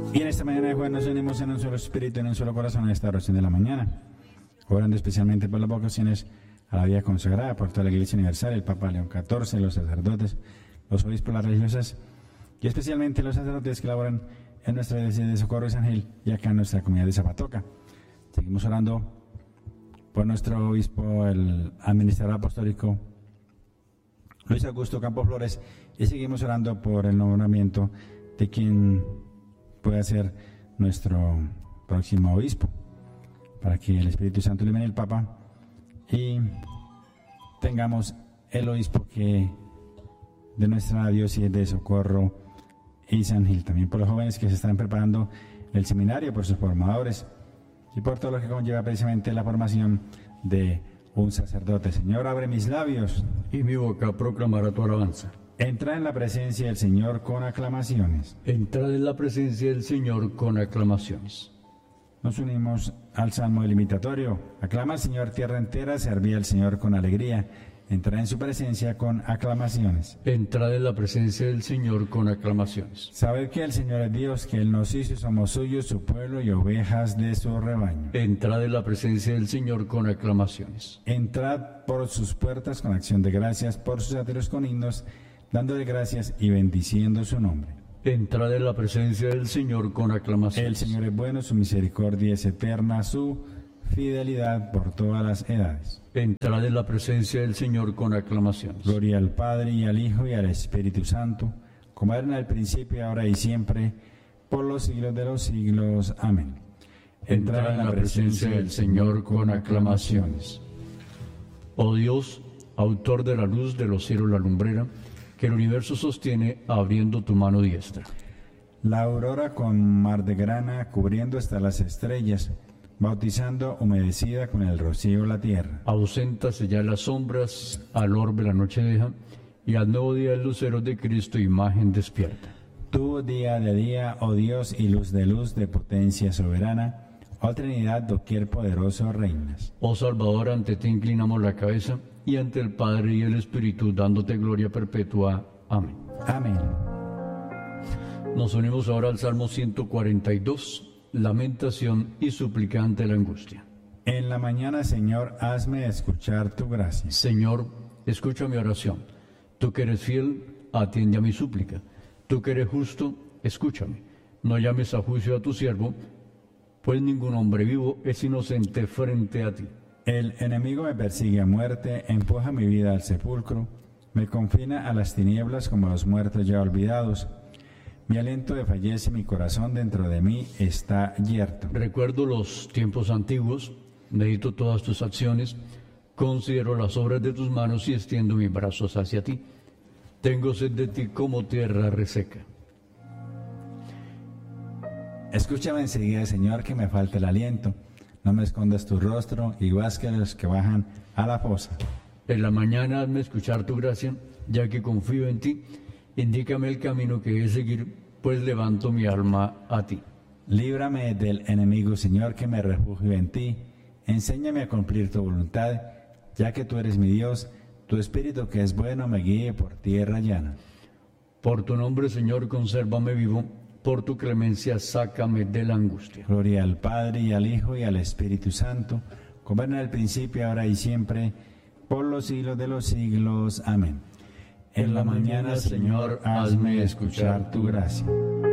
Y en esta mañana de jueves nos unimos en un solo espíritu, en un solo corazón, a esta oración de la mañana, orando especialmente por las vocaciones a la vida consagrada, por toda la Iglesia Universal, el Papa León XIV, los sacerdotes, los obispos, las religiosas, y especialmente los sacerdotes que laboran en nuestra iglesia de Socorro de San Gil y acá en nuestra comunidad de Zapatoca. Seguimos orando por nuestro obispo, el administrador apostólico Luis Augusto Campos Flores, y seguimos orando por el nombramiento de quien pueda ser nuestro próximo obispo, para que el Espíritu Santo ilumine el Papa y tengamos el obispo que de nuestra diócesis de Socorro y San Gil. También por los jóvenes que se están preparando el seminario, por sus formadores y por todo lo que conlleva precisamente la formación de un sacerdote. Señor, abre mis labios y mi boca proclamará tu alabanza. Entra en la presencia del Señor con aclamaciones. Entrad en la presencia del Señor con aclamaciones. Nos unimos al Salmo del Imitatorio. Aclama al Señor tierra entera, serví al Señor con alegría. Entrad en su presencia con aclamaciones. Entrad en la presencia del Señor con aclamaciones. Sabed que el Señor es Dios, que Él nos hizo, somos suyos, su pueblo y ovejas de su rebaño. Entrad en la presencia del Señor con aclamaciones. Entrad por sus puertas con acción de gracias, por sus atrios con himnos, dándole gracias y bendiciendo su nombre. Entrad en la presencia del Señor con aclamaciones. El Señor es bueno, su misericordia es eterna, su fidelidad por todas las edades. Entrad en la presencia del Señor con aclamaciones. Gloria al Padre, y al Hijo, y al Espíritu Santo, como era en el principio, ahora y siempre, por los siglos de los siglos. Amén. Entrad en la presencia del Señor con aclamaciones. Oh Dios, autor de la luz de los cielos, la lumbrera, que el universo sostiene abriendo tu mano diestra. La aurora con mar de grana, cubriendo hasta las estrellas, bautizando humedecida con el rocío la tierra. Auséntase ya las sombras, al orbe la noche deja, y al nuevo día el lucero de Cristo imagen despierta. Tú día de día, oh Dios, y luz de potencia soberana, oh Trinidad, doquier poderoso reinas. Oh Salvador, ante ti inclinamos la cabeza, y ante el Padre y el Espíritu, dándote gloria perpetua. Amén. Amén. Nos unimos ahora al Salmo 142, lamentación y súplica ante la angustia. En la mañana, Señor, hazme escuchar tu gracia. Señor, escucha mi oración. Tú que eres fiel, atiende a mi súplica. Tú que eres justo, escúchame. No llames a juicio a tu siervo, pues ningún hombre vivo es inocente frente a ti. El enemigo me persigue a muerte, empuja mi vida al sepulcro, me confina a las tinieblas como a los muertos ya olvidados. Mi aliento desfallece, mi corazón dentro de mí está yerto. Recuerdo los tiempos antiguos, medito todas tus acciones, considero las obras de tus manos y extiendo mis brazos hacia ti. Tengo sed de ti como tierra reseca. Escúchame enseguida, Señor, que me falta el aliento. No me escondas tu rostro, igual que los que bajan a la fosa. En la mañana hazme escuchar tu gracia, ya que confío en ti. Indícame el camino que he de seguir, pues levanto mi alma a ti. Líbrame del enemigo, Señor, que me refugio en ti. Enséñame a cumplir tu voluntad, ya que tú eres mi Dios. Tu espíritu que es bueno me guíe por tierra llana. Por tu nombre, Señor, consérvame vivo. Por tu clemencia, sácame de la angustia. Gloria al Padre, y al Hijo, y al Espíritu Santo, como era en el principio, ahora y siempre, por los siglos de los siglos. Amén. En la mañana, Señor, hazme escuchar tu gracia.